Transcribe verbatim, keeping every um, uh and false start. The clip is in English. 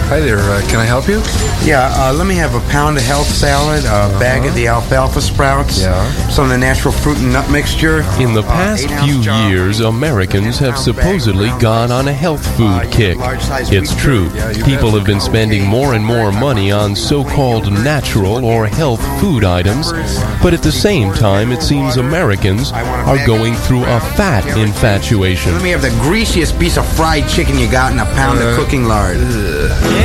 Hi there. Uh, can I help you? Yeah, uh, let me have a pound of health salad, a uh-huh. bag of the alfalfa sprouts, yeah. some of the natural fruit and nut mixture. In the past uh, few years, Americans have supposedly gone on a health food kick. It's true. People have been spending more and more money on so-called natural or health food items, but at the same time, it seems Americans are going through a fat infatuation. Let me have the greasiest piece of fried chicken you got and a pound uh, of cooking lard. Uh,